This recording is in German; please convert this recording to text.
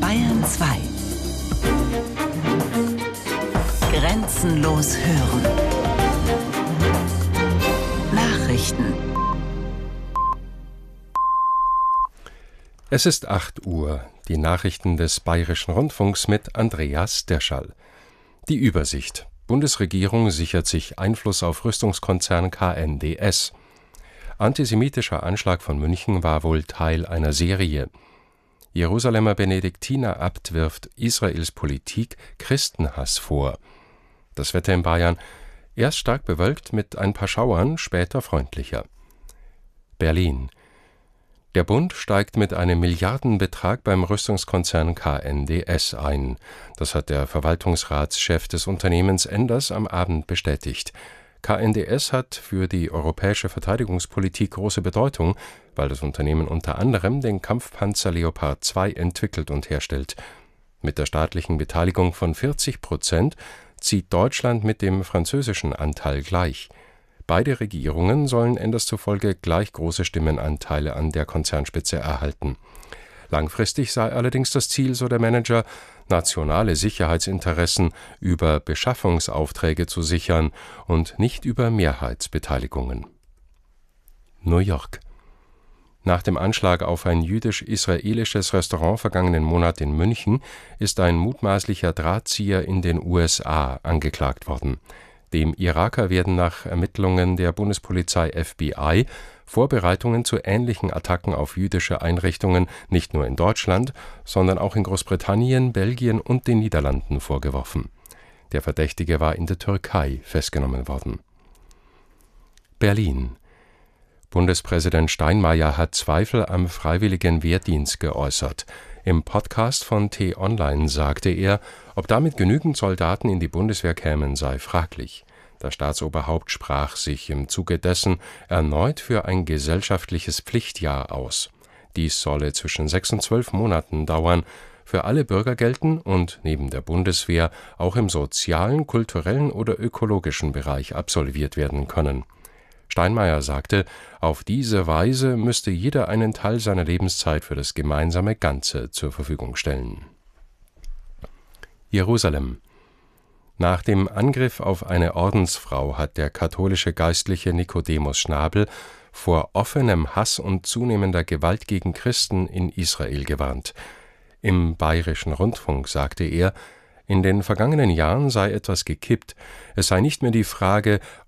Bayern 2. Grenzenlos hören. Nachrichten. Es ist 8 Uhr. Die Nachrichten des Bayerischen Rundfunks mit Andreas Derschall. Die Übersicht. Bundesregierung sichert sich Einfluss auf Rüstungskonzern KNDS. Antisemitischer Anschlag von München war wohl Teil einer Serie. Jerusalemer Benediktiner-Abt wirft Israels Politik Christenhass vor. Das Wetter in Bayern: erst stark bewölkt mit ein paar Schauern, später freundlicher. Berlin. Der Bund steigt mit einem Milliardenbetrag beim Rüstungskonzern KNDS ein. Das hat der Verwaltungsratschef des Unternehmens Enders am Abend bestätigt. KNDS hat für die europäische Verteidigungspolitik große Bedeutung, weil das Unternehmen unter anderem den Kampfpanzer Leopard 2 entwickelt und herstellt. Mit der staatlichen Beteiligung von 40% zieht Deutschland mit dem französischen Anteil gleich. Beide Regierungen sollen Enders zufolge gleich große Stimmenanteile an der Konzernspitze erhalten. Langfristig sei allerdings das Ziel, so der Manager, nationale Sicherheitsinteressen über Beschaffungsaufträge zu sichern und nicht über Mehrheitsbeteiligungen. New York. Nach dem Anschlag auf ein jüdisch-israelisches Restaurant vergangenen Monat in München ist ein mutmaßlicher Drahtzieher in den USA angeklagt worden. Dem Iraker werden nach Ermittlungen der Bundespolizei FBI Vorbereitungen zu ähnlichen Attacken auf jüdische Einrichtungen nicht nur in Deutschland, sondern auch in Großbritannien, Belgien und den Niederlanden vorgeworfen. Der Verdächtige war in der Türkei festgenommen worden. Berlin. Bundespräsident Steinmeier hat Zweifel am freiwilligen Wehrdienst geäußert. Im Podcast von T-Online sagte er, ob damit genügend Soldaten in die Bundeswehr kämen, sei fraglich. Das Staatsoberhaupt sprach sich im Zuge dessen erneut für ein gesellschaftliches Pflichtjahr aus. Dies solle zwischen 6 und 12 Monaten dauern, für alle Bürger gelten und neben der Bundeswehr auch im sozialen, kulturellen oder ökologischen Bereich absolviert werden können. Steinmeier sagte, auf diese Weise müsste jeder einen Teil seiner Lebenszeit für das gemeinsame Ganze zur Verfügung stellen. Jerusalem. Nach dem Angriff auf eine Ordensfrau hat der katholische Geistliche Nikodemus Schnabel vor offenem Hass und zunehmender Gewalt gegen Christen in Israel gewarnt. Im Bayerischen Rundfunk sagte er, in den vergangenen Jahren sei etwas gekippt. Es sei nicht mehr die Frage,